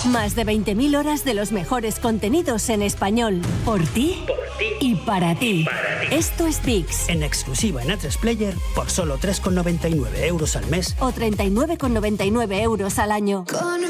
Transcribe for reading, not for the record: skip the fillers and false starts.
Más de 20.000 horas de los mejores contenidos en español. Por ti y para ti. Esto es VIX. En exclusiva en A3 Player por solo 3,99 € al mes. O 39,99 € al año.